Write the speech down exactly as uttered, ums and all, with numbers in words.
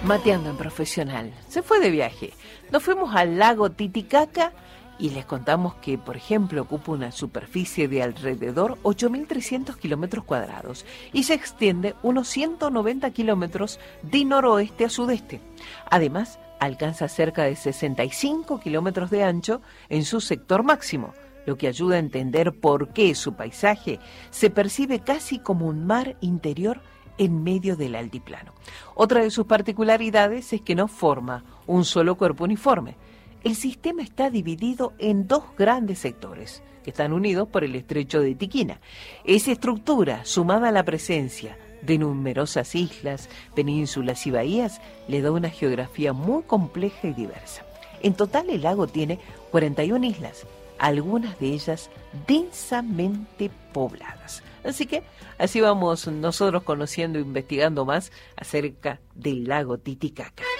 Mateando en Profesional se fue de viaje. Nos fuimos al lago Titicaca y les contamos que, por ejemplo, ocupa una superficie de alrededor ocho mil trescientos kilómetros cuadrados y se extiende unos ciento noventa kilómetros de noroeste a sudeste. Además, alcanza cerca de sesenta y cinco kilómetros de ancho en su sector máximo, lo que ayuda a entender por qué su paisaje se percibe casi como un mar interior en medio del altiplano. Otra de sus particularidades es que no forma un solo cuerpo uniforme. El sistema está dividido en dos grandes sectores, que están unidos por el estrecho de Tiquina. Esa estructura, sumada a la presencia de numerosas islas, penínsulas y bahías, le da una geografía muy compleja y diversa. En total, el lago tiene cuarenta y una islas, algunas de ellas densamente pobladas. Así que así vamos nosotros conociendo e investigando más acerca del lago Titicaca.